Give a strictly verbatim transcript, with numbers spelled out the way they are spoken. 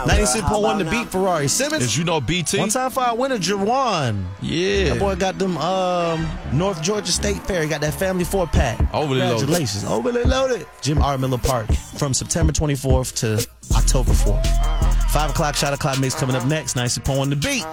ninety-six point one The Beat, Ferrari Simmons. As you know, B T. One time for our winner, Jawan. Yeah. That boy got them um, North Georgia State Fair. He got that family four pack. Overly loaded. Congratulations. Overly loaded. Jim R. Miller Park from September twenty-fourth to October fourth. Five o'clock shot o'clock mix coming up next. ninety-six point one The Beat.